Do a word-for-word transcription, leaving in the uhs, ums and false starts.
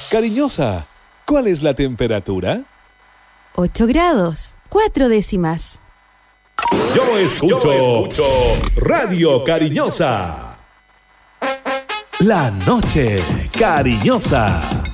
Cariñosa, ¿cuál es la temperatura? ocho grados, cuatro décimas. Yo escucho, Yo escucho Radio Cariñosa. La noche cariñosa.